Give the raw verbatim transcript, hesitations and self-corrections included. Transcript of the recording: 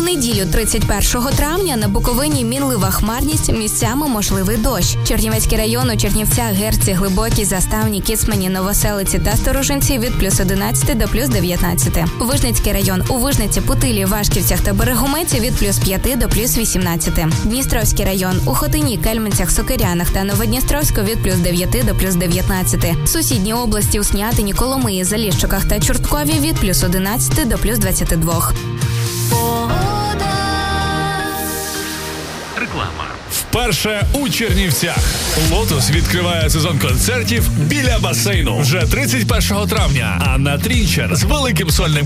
неділю тридцять першого травня на Буковині мінлива хмарність, місцями можливий дощ. Чернівецький район у Чернівцях, Герці, Глибокій, Заставні, Кіцмані, Новоселиці та Сторожинці від плюс одинадцяти до плюс дев'ятнадцяти. Вижницький район у Вижниці, Путилі, Вашківцях та Берегометі від плюс п'яти до плюс вісімнадцяти. Дністровський район у Хотині, Кельменцях, Сокирянах та Новодністровську від плюс дев'яти до плюс дев'ятнадцяти. Сусідні області у Снятині, Коломиї, Заліщиках та Чорткові від плюс одинадцяти до плюс двадцяти двох. Реклама. Вперше у Чернівцях «Лотос» відкриває сезон концертів біля басейну вже тридцять першого травня. Анна Трінчер з великим сольним